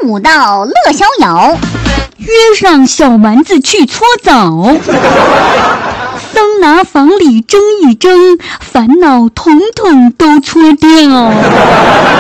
舞蹈乐逍遥， 约上小丸子去搓澡，桑拿房里蒸一蒸，烦恼统统都搓掉。